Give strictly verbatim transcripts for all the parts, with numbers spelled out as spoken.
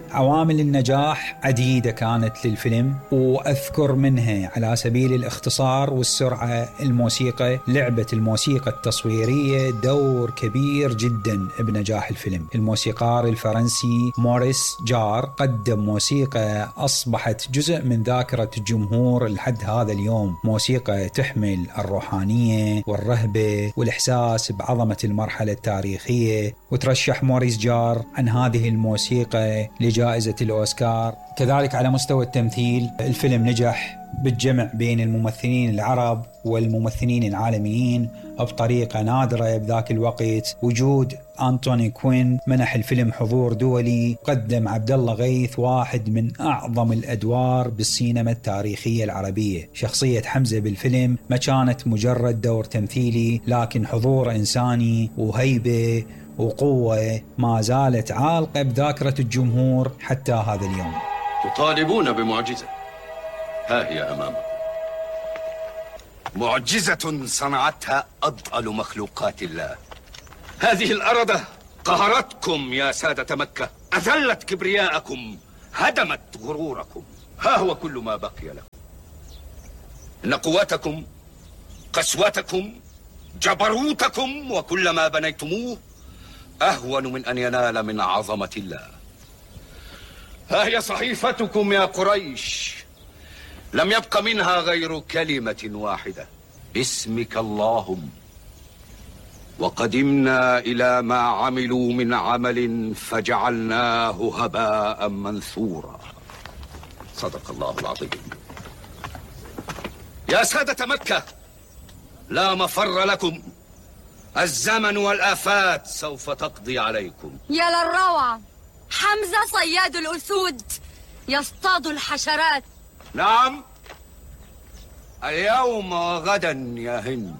عوامل النجاح عديدة كانت للفيلم، وأذكر منها على سبيل الاختصار والسرعة الموسيقى. لعبة الموسيقى التصويرية دور كبير جدا بنجاح الفيلم. الموسيقار الفرنسي موريس جار قدم موسيقى أصبحت جزء من ذاكرة الجمهور لحد هذا اليوم، موسيقى تحمل الروحانية والرهبة والإحساس بعظمة المرحلة التاريخية. وترشح موريس جار عن هذه الموسيقى لجائزة الأوسكار. كذلك على مستوى التمثيل الفيلم نجح بالجمع بين الممثلين العرب والممثلين العالميين بطريقة نادرة بذاك الوقت. وجود أنتوني كوين منح الفيلم حضور دولي. قدم عبد الله غيث واحد من أعظم الأدوار بالسينما التاريخية العربية. شخصية حمزة بالفيلم ما كانت مجرد دور تمثيلي، لكن حضور إنساني وهيبة وقوة ما زالت عالقة بذاكرة الجمهور حتى هذا اليوم. تطالبون بمعجزة، ها هي أمامكم. معجزة صنعتها أضأل مخلوقات الله. هذه الأرض قهرتكم يا سادة مكة، أذلت كبرياءكم، هدمت غروركم. ها هو كل ما بقي لكم. إن قوتكم، قسوتكم، جبروتكم وكل ما بنيتموه أهون من أن ينال من عظمة الله. ها هي صحيفتكم يا قريش، لم يبق منها غير كلمة واحدة: باسمك اللهم. وقدمنا إلى ما عملوا من عمل فجعلناه هباء منثورا. صدق الله العظيم. يا سادة مكة، لا مفر لكم، الزمن والآفات سوف تقضي عليكم. يا للروعة، حمزة صياد الأسود يصطاد الحشرات. نعم، اليوم وغدا يا هند.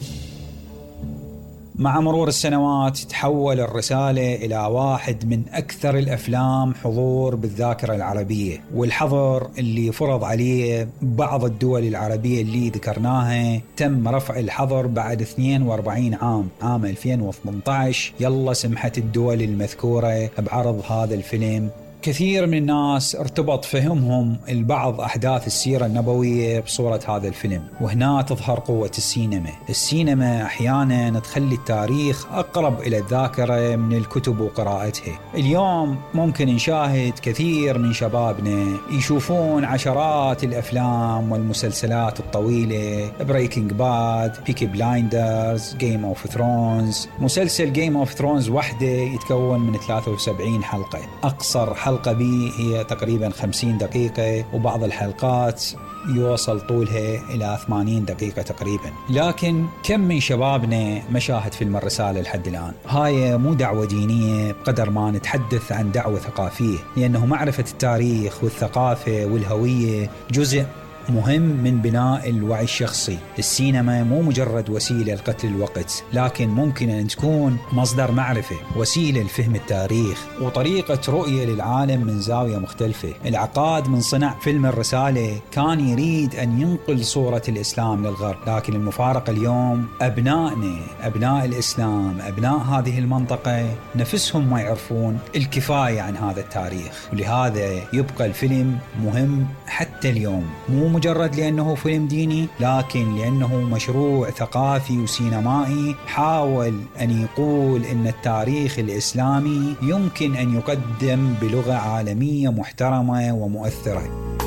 مع مرور السنوات تحول الرسالة إلى واحد من أكثر الأفلام حضور بالذاكرة العربية، والحظر اللي فرض عليه بعض الدول العربية اللي ذكرناها تم رفع الحظر بعد اثنين وأربعين عام، عام ألفين وثمانية عشر. يلا سمحت الدول المذكورة بعرض هذا الفيلم. كثير من الناس ارتبط فهمهم البعض أحداث السيرة النبوية بصورة هذا الفيلم، وهنا تظهر قوة السينما. السينما أحيانا تخلي التاريخ أقرب إلى الذاكرة من الكتب وقراءتها. اليوم ممكن نشاهد كثير من شبابنا يشوفون عشرات الأفلام والمسلسلات الطويلة: بريكنج باد، بيكي بلايندرز، جيم اوف ثرونز. مسلسل جيم اوف ثرونز وحده يتكون من ثلاثة وسبعين حلقة، أقصر حلقة الحلقة بي هي تقريبا خمسين دقيقة، وبعض الحلقات يوصل طولها إلى ثمانين دقيقة تقريبا. لكن كم من شبابنا ما شاهد فيلم الرسالة لحد الآن؟ هاي مو دعوة دينية بقدر ما نتحدث عن دعوة ثقافية، لأنه معرفة التاريخ والثقافة والهوية جزء مهم من بناء الوعي الشخصي. السينما مو مجرد وسيلة لقتل الوقت، لكن ممكن أن تكون مصدر معرفة، وسيلة لفهم التاريخ وطريقة رؤية للعالم من زاوية مختلفة. العقاد من صنع فيلم الرسالة كان يريد أن ينقل صورة الإسلام للغرب، لكن المفارقة اليوم أبنائنا، أبناء الإسلام، أبناء هذه المنطقة نفسهم ما يعرفون الكفاية عن هذا التاريخ، ولهذا يبقى الفيلم مهم حتى اليوم، مو مجرد لأنه فيلم ديني، لكن لأنه مشروع ثقافي وسينمائي حاول أن يقول إن التاريخ الإسلامي يمكن أن يقدم بلغة عالمية محترمة ومؤثرة.